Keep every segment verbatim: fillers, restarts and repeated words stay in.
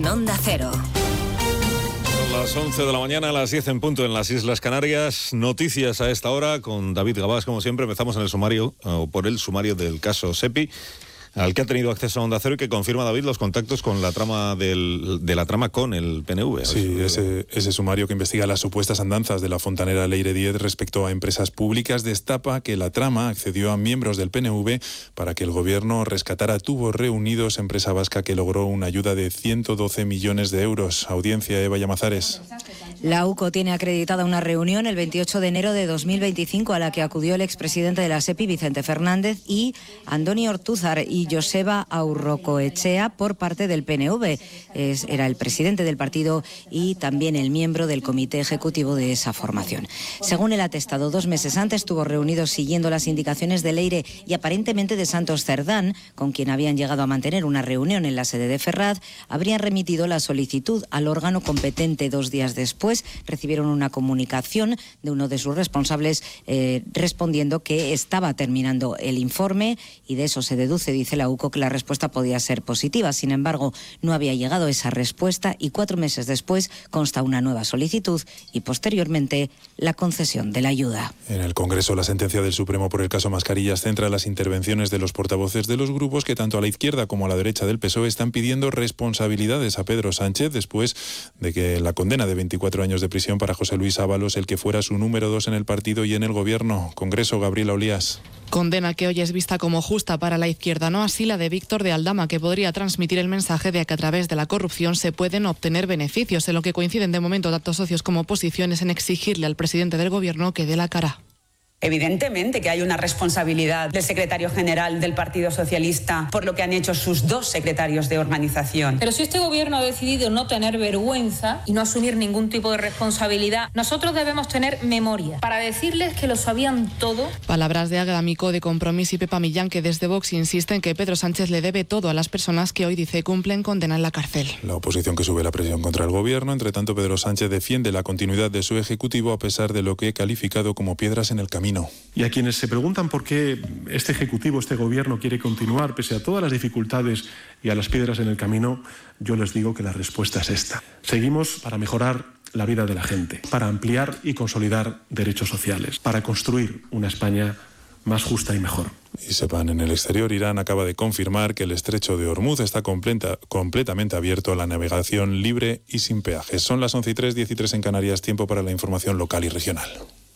Onda Cero. Son las once de la mañana, a las diez en punto en las Islas Canarias. Noticias a esta hora con David Gabás, como siempre. Empezamos en el sumario, o por el sumario del caso SEPI, al que ha tenido acceso a Onda Cero y que confirma, David, los contactos con la trama del, de la trama con el P N V. Sí, ese, ese sumario que investiga las supuestas andanzas de la fontanera Leire Díez respecto a empresas públicas destapa que la trama accedió a miembros del P N V para que el gobierno rescatara Tubos Reunidos, empresa vasca que logró una ayuda de ciento doce millones de euros. Audiencia, Eva Llamazares. La UCO tiene acreditada una reunión el veintiocho de enero de dos mil veinticinco a la que acudió el expresidente de la SEPI, Vicente Fernández, y Andoni Ortúzar y Joseba Aurrocoetxea por parte del P N V. Es, era el presidente del partido y también el miembro del comité ejecutivo de esa formación. Según el atestado, dos meses antes estuvo reunido siguiendo las indicaciones de Leire y aparentemente de Santos Cerdán, con quien habían llegado a mantener una reunión en la sede de Ferraz. Habrían remitido la solicitud al órgano competente. Dos días después recibieron una comunicación de uno de sus responsables eh, respondiendo que estaba terminando el informe, y de eso se deduce, dice la UCO, que la respuesta podía ser positiva. Sin embargo, no había llegado esa respuesta y cuatro meses después consta una nueva solicitud y posteriormente la concesión de la ayuda. En el Congreso, la sentencia del Supremo por el caso Mascarillas centra las intervenciones de los portavoces de los grupos que tanto a la izquierda como a la derecha del P S O E están pidiendo responsabilidades a Pedro Sánchez después de que la condena de veinticuatro años de prisión para José Luis Ábalos, el que fuera su número dos en el partido y en el gobierno. Congreso, Gabriela Olías. Condena que hoy es vista como justa para la izquierda, no así la de Víctor de Aldama, que podría transmitir el mensaje de que a través de la corrupción se pueden obtener beneficios, en lo que coinciden de momento tanto socios como oposiciones en exigirle al presidente del gobierno que dé la cara. Evidentemente que hay una responsabilidad del secretario general del Partido Socialista por lo que han hecho sus dos secretarios de organización. Pero si este gobierno ha decidido no tener vergüenza y no asumir ningún tipo de responsabilidad, nosotros debemos tener memoria para decirles que lo sabían todo. Palabras de Águeda Micó de Compromís y Pepa Millán, que desde Vox insisten que Pedro Sánchez le debe todo a las personas que hoy dice cumplen condena en la cárcel. La oposición que sube la presión contra el gobierno. Entre tanto, Pedro Sánchez defiende la continuidad de su ejecutivo a pesar de lo que he calificado como piedras en el camino. Y a quienes se preguntan por qué este Ejecutivo, este Gobierno quiere continuar pese a todas las dificultades y a las piedras en el camino, yo les digo que la respuesta es esta. Seguimos para mejorar la vida de la gente, para ampliar y consolidar derechos sociales, para construir una España más justa y mejor. Y sepan, en el exterior, Irán acaba de confirmar que el estrecho de Hormuz está completa, completamente abierto a la navegación libre y sin peajes. Son las once y tres, diez y tres en Canarias, tiempo para la información local y regional.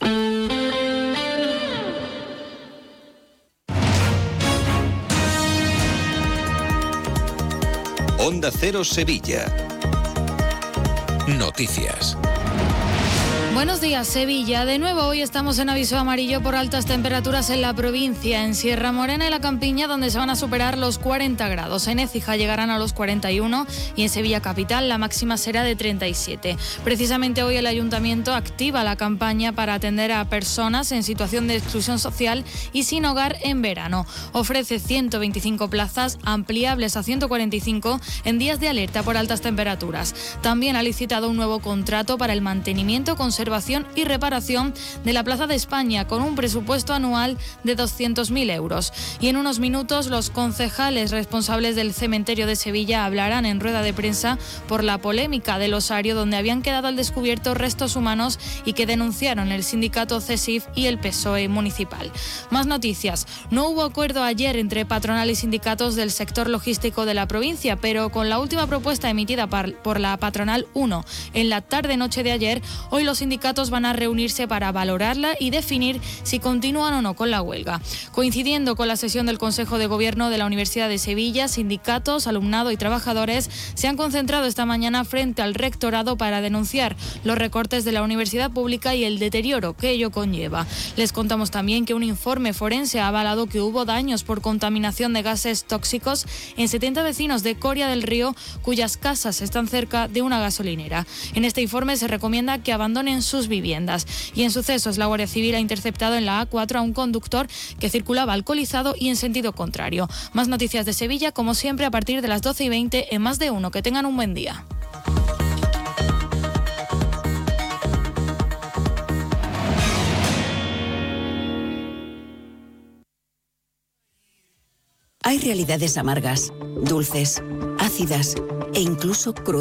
Onda Cero Sevilla. Noticias. Buenos días, Sevilla. De nuevo hoy estamos en aviso amarillo por altas temperaturas en la provincia. En Sierra Morena y La Campiña, donde se van a superar los cuarenta grados. En Écija llegarán a los cuarenta y uno y en Sevilla capital la máxima será de treinta y siete. Precisamente hoy el Ayuntamiento activa la campaña para atender a personas en situación de exclusión social y sin hogar en verano. Ofrece ciento veinticinco plazas ampliables a ciento cuarenta y cinco en días de alerta por altas temperaturas. También ha licitado un nuevo contrato para el mantenimiento, conservación y reparación de la Plaza de España con un presupuesto anual de doscientos mil euros. Y en unos minutos los concejales responsables del cementerio de Sevilla hablarán en rueda de prensa por la polémica del osario donde habían quedado al descubierto restos humanos y que denunciaron el sindicato CESIF y el P S O E municipal. Más noticias. No hubo acuerdo ayer entre patronal y sindicatos del sector logístico de la provincia, pero con la última propuesta emitida por la patronal uno en la tarde-noche de ayer, hoy los sindicatos sindicatos van a reunirse para valorarla y definir si continúan o no con la huelga. Coincidiendo con la sesión del Consejo de Gobierno de la Universidad de Sevilla, sindicatos, alumnado y trabajadores se han concentrado esta mañana frente al rectorado para denunciar los recortes de la universidad pública y el deterioro que ello conlleva. Les contamos también que un informe forense ha avalado que hubo daños por contaminación de gases tóxicos en setenta vecinos de Coria del Río, cuyas casas están cerca de una gasolinera. En este informe se recomienda que abandonen sus viviendas. Y en sucesos, la Guardia Civil ha interceptado en la A cuatro a un conductor que circulaba alcoholizado y en sentido contrario. Más noticias de Sevilla, como siempre, a partir de las doce y veinte en Más de Uno. Que tengan un buen día. Hay realidades amargas, dulces, ácidas e incluso crudas.